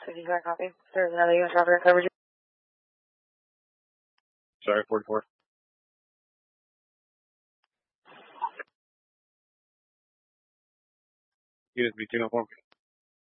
55 copy. There's another U.S. operator coverage. Sorry, 44. Unit B2 no form.